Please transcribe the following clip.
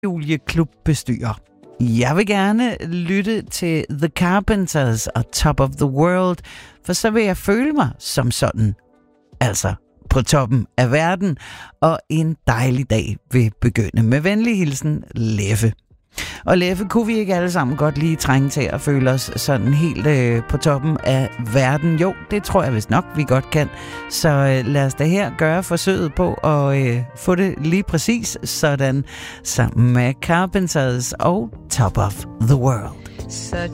Julieklubbestyrer. Jeg vil gerne lytte til The Carpenters og Top of the World, for så vil jeg føle mig som sådan. Altså på toppen af verden, og en dejlig dag vil begynde. Med venlig hilsen, Leffe. Og Leffe, kunne vi ikke alle sammen godt lige trænge til at føle os sådan helt på toppen af verden? Jo, det tror jeg vist nok, vi godt kan. Så lad os da her gøre forsøget på at få det lige præcis sådan, sammen med Carpenters og Top of the World.